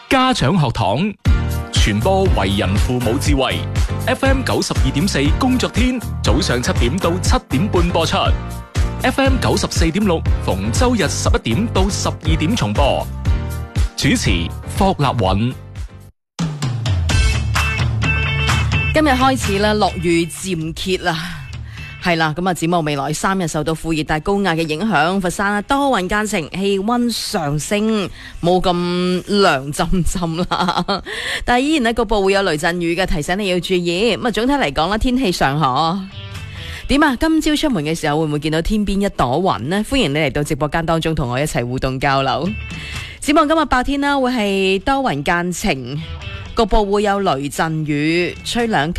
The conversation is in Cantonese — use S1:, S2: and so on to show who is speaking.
S1: 家長學堂，傳播為人父母智慧。FM 92.4工作天，早上7點到7點半播出。FM 94.6逢周日11點到12點重播。主持霍立允。
S2: 今日開始啦，落雨漸歇啦。係啦，咁啊，展望未來3日受到副熱帶高壓嘅影響，佛山多雲間晴，氣溫上升，冇咁涼浸浸啦。但係依然呢，局部會有雷陣雨嘅，提醒你要注意。咁啊，總體嚟講啦，天氣尚可。點啊？今朝出門嘅時候會唔會見到天邊一朵雲呢？歡迎你嚟到直播間當中同我一齊互動交流。展望今日白天啦，會係多雲間晴，局部會有雷陣雨，吹2級。